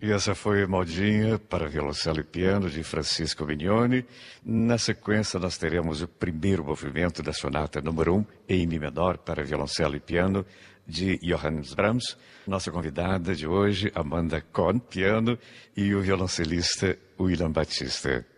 E essa foi Modinha para violoncelo e piano de Francisco Mignoni. Na sequência, nós teremos o primeiro movimento da sonata número 1 em Mi menor para violoncelo e piano de Johannes Brahms. Nossa convidada de hoje, Amanda Cohn, piano, e o violoncelista William Batista.